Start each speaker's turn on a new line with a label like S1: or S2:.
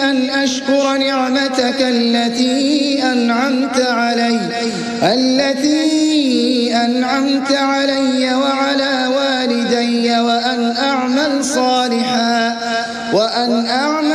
S1: أن أشكر نعمتك التي أنعمت علي وعلى والدي وأن أعمل صالحا